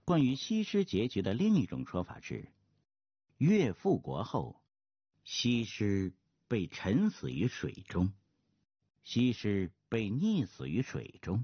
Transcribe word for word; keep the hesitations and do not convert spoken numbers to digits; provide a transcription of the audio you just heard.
关于西施结局的另一种说法是，岳复国后，西施被沉死于水中，西施被溺死于水中。